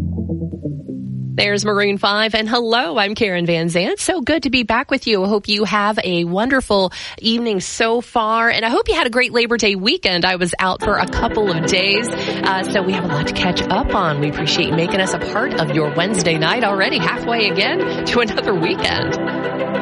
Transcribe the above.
There's Maroon 5, and hello, I'm Karen Van Zant. So good to be back with you. I hope you have a wonderful evening so far, and I hope you had a great Labor Day weekend. I was out for a couple of days, so we have a lot to catch up on. We appreciate you making us a part of your Wednesday night already, halfway again to another weekend.